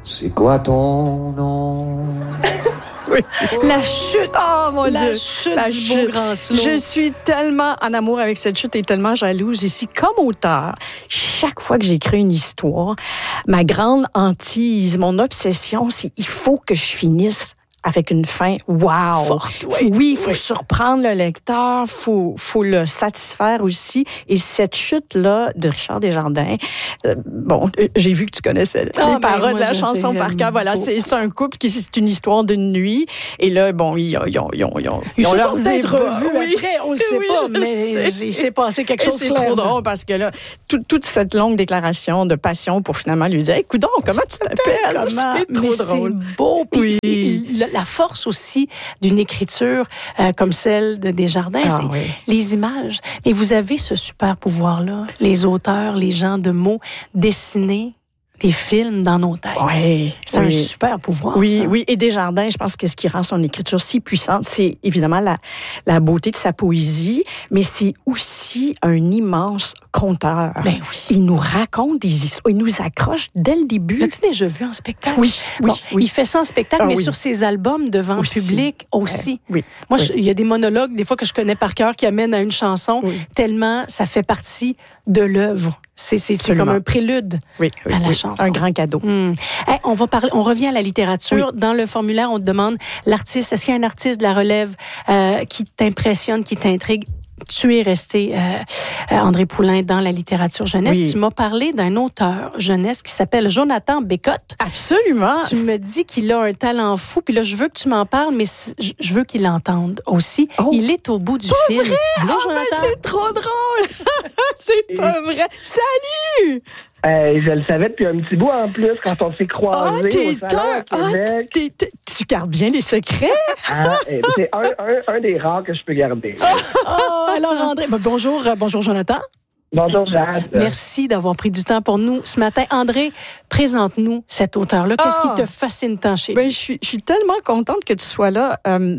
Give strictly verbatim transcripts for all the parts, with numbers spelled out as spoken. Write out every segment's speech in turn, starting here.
C'est quoi ton nom? Oui. La chute, oh mon la Dieu, chute la du chute. beau grand slow. Je suis tellement en amour avec cette chute et tellement jalouse. Ici, comme auteur, chaque fois que j'écris une histoire, ma grande hantise, mon obsession, c'est il faut que je finisse avec une fin wow. Forte, oui. Oui, il faut Oui. surprendre le lecteur, faut faut le satisfaire aussi. Et cette chute-là de Richard Desjardins, euh, bon, euh, j'ai vu que tu connaissais Ah, les ben, paroles de moi, la je chanson sais, par j'aime cœur. Voilà, beaucoup. c'est, c'est un couple qui c'est une histoire d'une nuit. Et là, bon, ils, ils, ont, ils, ont, ils, ont, Ils ont se leurs sont peut-être débats. revus Oui. après, on ne sait Oui, pas, je mais sais. il s'est passé quelque Et chose c'est clairement. trop drôle parce que là, tout- toute cette longue déclaration de passion pour finalement lui dire, hey, coudonc, comment tu t'appelles? Comment? C'est trop Mais drôle. c'est beau. Puis Oui. c'est- la, la force aussi d'une écriture euh, comme celle de Desjardins, Ah, c'est oui. les images. Et vous avez ce super pouvoir-là, les auteurs, les gens de mots, dessiner des films dans nos têtes. Oui, C'est oui. un super pouvoir, Oui, ça. oui. Et Desjardins, je pense que ce qui rend son écriture si puissante, c'est évidemment la, la beauté de sa poésie, mais c'est aussi un immense conteur. Ben oui. Il nous raconte des histoires, il nous accroche dès le début. L'as-tu déjà vu en spectacle? Oui, oui, Bon, oui. Il fait ça en spectacle, Ah mais oui. sur ses albums devant Aussi. public aussi. Oui. Moi, oui. je- il y a des monologues, des fois que je connais par cœur, qui amènent à une chanson, Oui. tellement ça fait partie de l'œuvre. C'est, c'est, c'est Absolument. comme un prélude Oui, oui, à la oui. chanson. Un grand cadeau. Hmm. Hey, on va parler, on revient à la littérature. Dans le formulaire, on te demande l'artiste. Est-ce qu'il y a un artiste de la relève euh, qui t'impressionne, qui t'intrigue? Tu es resté, euh, euh, André Poulain, dans la littérature jeunesse. Oui. Tu m'as parlé d'un auteur jeunesse qui s'appelle Jonathan Bécotte. Absolument. Tu me dis qu'il a un talent fou, puis là, je veux que tu m'en parles, mais c- je je veux qu'il l'entende aussi. Oh. Il est au bout du film. Allô, Ah, ben, Jonathan? c'est trop drôle! c'est pas vrai! Salut! Euh, je le savais depuis un petit bout en plus quand on s'est Ah, croisés t'es au salon un... à ah, Québec. t'es- t'es- tu gardes bien les secrets? Ah, euh, c'est un, un, un des rares que je peux garder. Oh, alors, André, ben, bonjour, euh, bonjour, Jonathan. Bonjour Jade. Merci d'avoir pris du temps pour nous ce matin. André, présente-nous cet auteur-là. Qu'est-ce Ah. qui te fascine tant chez lui? Ben, je suis, je suis tellement contente que tu sois là. Euh,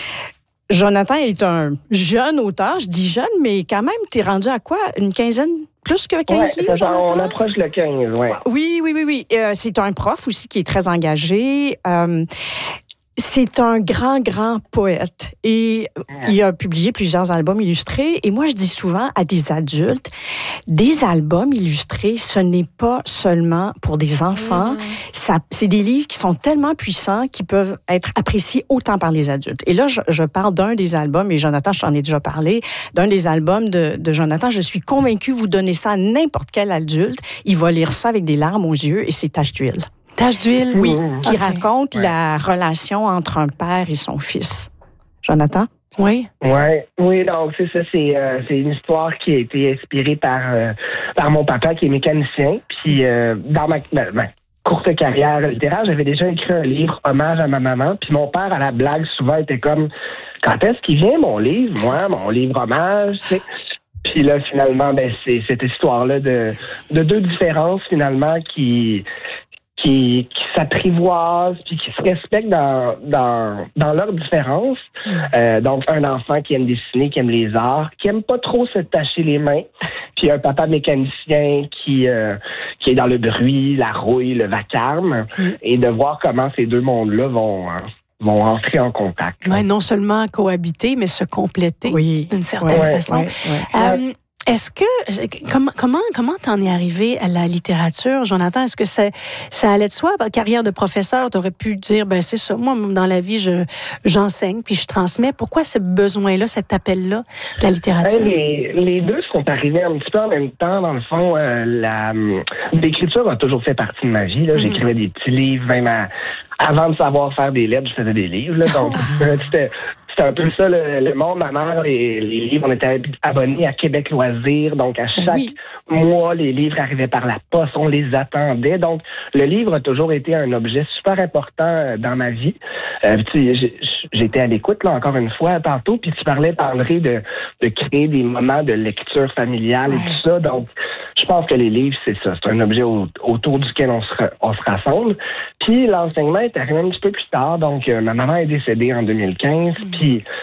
Jonathan est un jeune auteur. Je dis jeune, mais quand même, t'es rendu à quoi? Une quinzaine? Plus que Ouais, quinze livres, c'est ça, on Jonathan? approche le quinze, ouais. Oui, oui, oui, oui. Euh, c'est un prof aussi qui est très engagé. Euh, c'est un grand, grand poète. Et il a publié plusieurs albums illustrés. Et moi, je dis souvent à des adultes, des albums illustrés, ce n'est pas seulement pour des enfants. Mmh. Ça, c'est des livres qui sont tellement puissants qu'ils peuvent être appréciés autant par les adultes. Et là, je, je parle d'un des albums, et Jonathan, je t'en ai déjà parlé, d'un des albums de, de Jonathan. Je suis convaincue, vous donnez ça à n'importe quel adulte, il va lire ça avec des larmes aux yeux, et c'est Tache d'huile. Tache d'huile? Oui, Mmh. qui Ok. raconte la relation entre un père et son fils. Jonathan? Oui. Ouais, oui, donc c'est ça, c'est euh, c'est une histoire qui a été inspirée par euh, par mon papa qui est mécanicien. Puis euh, dans ma, ma, ma courte carrière littéraire, j'avais déjà écrit un livre hommage à ma maman. Puis mon père à la blague souvent était comme quand est-ce qu'il vient mon livre, moi, mon livre hommage, tu sais. Puis là, finalement, ben c'est cette histoire-là de de deux différences finalement qui qui, qui s'apprivoisent puis qui se respectent dans, dans, dans leurs différences. Euh, donc, un enfant qui aime dessiner, qui aime les arts, qui aime pas trop se tacher les mains, puis un papa mécanicien qui, euh, qui est dans le bruit, la rouille, le vacarme, Mm. et de voir comment ces deux mondes-là vont, euh, vont entrer en contact. Ouais, non seulement cohabiter, mais se compléter Oui. d'une certaine Ouais, façon. Ouais, ouais. Euh, Est-ce que comment comment comment t'en es arrivé à la littérature, Jonathan? Est-ce que ça ça allait de soi? Carrière de professeur, t'aurais pu dire ben c'est ça. Moi dans la vie je j'enseigne puis je transmets. Pourquoi ce besoin-là, cet appel-là de la littérature? Ben, les, les deux sont arrivés un petit peu en même temps. Dans le fond, euh, la l'écriture a toujours fait partie de ma vie. Là. J'écrivais des petits livres, même à- avant de savoir faire des lettres, je faisais des livres. Là. Donc euh, c'était C'était un peu ça, le, le monde. Ma mère, les, les livres, on était abonnés à Québec Loisirs. Donc, à chaque Oui. mois, les livres arrivaient par la poste. On les attendait. Donc, le livre a toujours été un objet super important dans ma vie. Euh, tu sais, j'étais à l'écoute, là, encore une fois, tantôt. Puis tu parlais, André, de, de créer des moments de lecture familiale Ouais. et tout ça. Donc, je pense que les livres, c'est ça. C'est un objet au, autour duquel on se, on se rassemble. Puis, l'enseignement est arrivé un petit peu plus tard. Donc, euh, ma maman est décédée en deux mille quinze. Puis,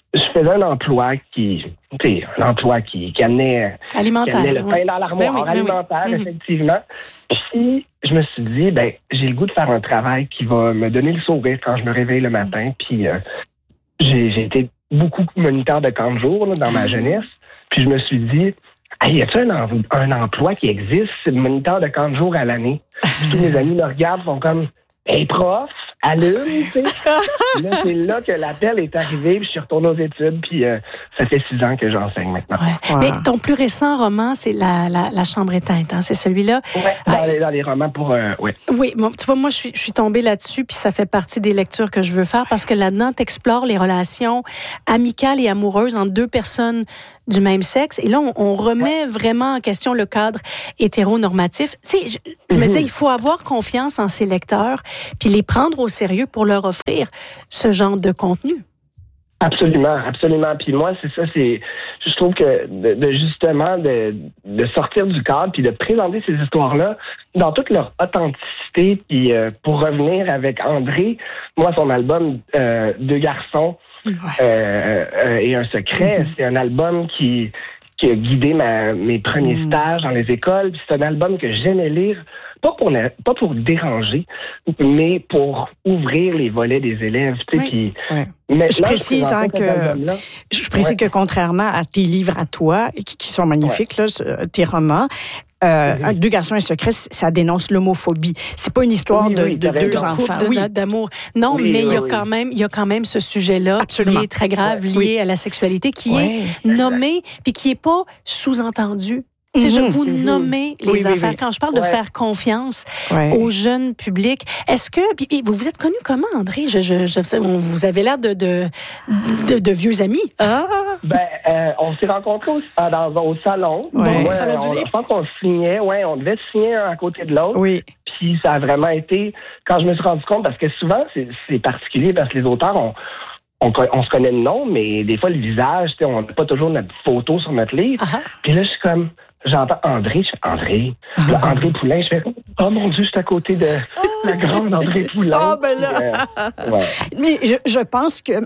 je faisais un emploi qui, tu sais, un emploi qui, qui amenait, alimentaire, qui amenait le pain oui. dans l'armoire, Ben oui, ben alimentaire, oui. effectivement. Puis, je me suis dit, ben, j'ai le goût de faire un travail qui va me donner le sourire quand je me réveille le matin. Puis, euh, j'ai, j'ai été beaucoup moniteur de camp de jour là, dans ma jeunesse. Puis, je me suis dit, hey, y a-t-il un, un emploi qui existe, c'est le moniteur de camp de jour à l'année? Puis, tous mes amis me regardent, font comme, hey, prof, allume, tu sais. Là, c'est là que l'appel est arrivé, puis je suis retourné aux études, puis euh, ça fait six ans que j'enseigne maintenant. Ouais. Wow. Mais ton plus récent roman, c'est La, la, la chambre éteinte, hein? C'est celui-là? Ouais, dans, Ah, les, dans les romans pour... Euh, ouais. Oui, bon, tu vois, moi, je suis, je suis tombée là-dessus, puis ça fait partie des lectures que je veux faire, parce que là-dedans, t'explores les relations amicales et amoureuses entre deux personnes du même sexe. Et là, on, on remet vraiment en question le cadre hétéronormatif. Tu sais, je, je me Mhm. dis, il faut avoir confiance en ses lecteurs, puis les prendre au sérieux pour leur offrir ce genre de contenu. Absolument, absolument. Puis moi, c'est ça, c'est... Je trouve que de, de justement de, de sortir du cadre puis de présenter ces histoires-là dans toute leur authenticité. Puis euh, pour revenir avec André, moi, son album euh, Deux garçons Ouais. euh, euh, et un secret, Mm-hmm. c'est un album qui, qui a guidé ma, mes premiers Mm. stages dans les écoles. Puis c'est un album que j'aimais lire, pas pour, ne- pas pour déranger, mais pour ouvrir les volets des élèves. Tu sais, Oui. puis Ouais. maintenant, Je précise, présentais hein, cet que- album-là. Je précise Ouais. que contrairement à tes livres à toi, qui, qui sont magnifiques, là, ce- tes romans, euh, Oui. un, Deux garçons et un secret, ça dénonce l'homophobie. C'est pas une histoire Oui, de, oui, de t'as deux raison. enfants. De- Oui, d'amour. Non, Oui, mais il y a oui, quand même, il y a quand même ce sujet-là Absolument. qui est très grave Ouais. lié Oui. à la sexualité, qui Ouais. est nommé puis qui est pas sous-entendu. Tu sais, je Mhm. vous Mhm. nommez les Oui, oui, affaires. oui. Quand je parle de Ouais. faire confiance ouais. au jeune public, est-ce que puis, puis vous vous êtes connu comment, André? Je, je, je sais, on- vous avez l'air de, de, de, de vieux amis. Ah, Ben, euh, on s'est rencontrés au, ah, dans, au salon. Ouais. Au salon du on, livre. je pense qu'on signait, ouais, on devait signer un à côté de l'autre. oui. Puis ça a vraiment été, quand je me suis rendu compte, parce que souvent, c'est, c'est particulier, parce que les auteurs, on, on, co- on se connaît le nom, mais des fois, le visage, tu sais, on n'a pas toujours notre photo sur notre livre. Ah, Puis là, je suis comme, j'entends André, je fais André. Puis là, André Poulain, je fais, oh mon Dieu, je suis à côté de la grande André Poulain. Ah, ben là. Puis, euh, ouais. Mais je, je pense que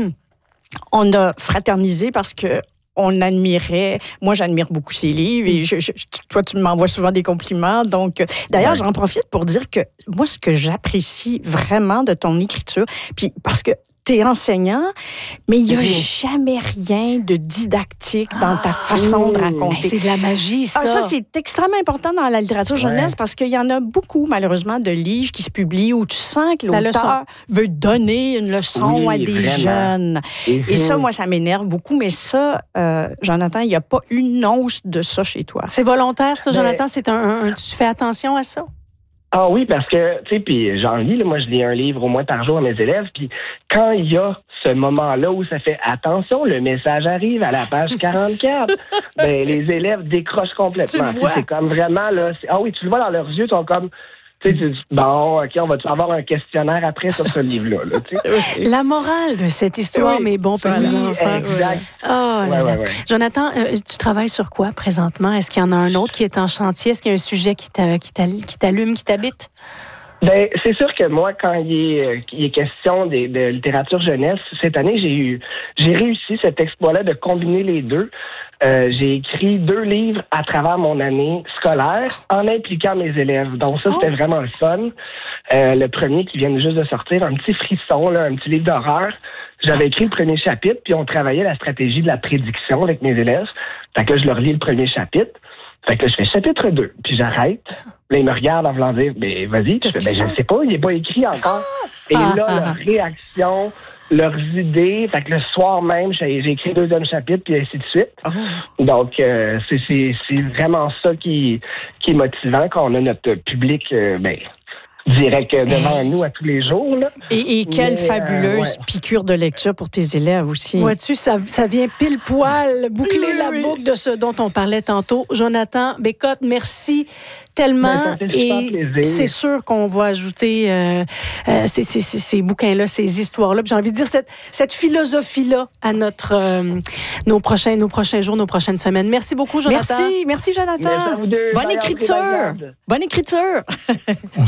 on a fraternisé parce que on admirait, moi j'admire beaucoup ses livres et je, je- toi tu m'envoies souvent des compliments. Donc, euh, d'ailleurs, Ouais. j'en profite pour dire que moi, ce que j'apprécie vraiment de ton écriture, puis parce que tu es enseignant, mais il n'y a Mhm. jamais rien de didactique dans ta façon de Mmh. hey, raconter. c'est de la magie, ça. Ah, ça, c'est extrêmement important dans la littérature jeunesse Ouais. parce qu'il y en a beaucoup, malheureusement, de livres qui se publient où tu sens que La l'auteur leçon. veut donner une leçon Oui, à des vraiment. jeunes. Et ça, Mhm. moi, ça m'énerve beaucoup. Mais ça, euh, Jonathan, il n'y a pas une once de ça chez toi. C'est volontaire, ça, Ben- Jonathan? C'est un, un- un- tu fais attention à ça? Ah oui, parce que, tu sais, puis j'en lis, là, moi, je lis un livre au moins par jour à mes élèves, puis quand il y a ce moment-là où ça fait « Attention, le message arrive à la page quarante-quatre », ben les élèves décrochent complètement. Tu le vois. C'est comme vraiment, là, c'est- ah oui, tu le vois dans leurs yeux, ils sont comme, tu sais, tu dis, bon, OK, on va avoir un questionnaire après sur ce livre-là, là, tu sais. La morale de cette histoire, Oui, mes bons voilà. petits enfants. Exact. Oh là Ouais, là. ouais, ouais. Jonathan, euh, tu travailles sur quoi présentement? Est-ce qu'il y en a un autre qui est en chantier? Est-ce qu'il y a un sujet qui t'a- qui t'a- qui t'allume, qui t'habite? Ben, c'est sûr que moi, quand il est, euh, il est question des- de littérature jeunesse, cette année, j'ai eu, j'ai réussi cet exploit-là de combiner les deux. Euh, j'ai écrit deux livres à travers mon année scolaire en impliquant mes élèves. Donc ça, c'était Oh. vraiment le fun. Euh, le premier qui vient juste de sortir, un petit frisson, là, un petit livre d'horreur. J'avais écrit le premier chapitre, puis on travaillait la stratégie de la prédiction avec mes élèves. Fait que là, je leur lis le premier chapitre. Fait que là, je fais chapitre deux, puis j'arrête. Là, ils me regardent en voulant dire, ben vas-y. Je Qu'est-ce fais, qui ben se je sais pas, il n'est pas écrit encore. Et Ah, là, ah, leur réaction, leurs idées. Fait que le soir même, j'ai j'ai écrit le deuxième chapitre, puis ainsi de suite. Donc, euh, c'est c'est- c'est vraiment ça qui, qui est motivant quand on a notre public, euh, ben, direct euh, devant nous à tous les jours. Là. Et, et quelle Mais, euh, fabuleuse ouais. piqûre de lecture pour tes élèves aussi. Vois-tu, ça, ça vient pile poil boucler Oui, la oui. boucle de ce dont on parlait tantôt. Jonathan Bécotte, merci tellement. Ben, ça fait super Et plaisir. c'est sûr qu'on va ajouter euh, euh, ces, ces, ces, ces bouquins-là, ces histoires-là. Puis j'ai envie de dire cette, cette philosophie-là à notre, euh, nos, prochains, nos prochains jours, nos prochaines semaines. Merci beaucoup, Jonathan. Merci, merci Merci à Jonathan. vous deux. Bonne Bye, André, écriture. bye, Gad. Bonne écriture.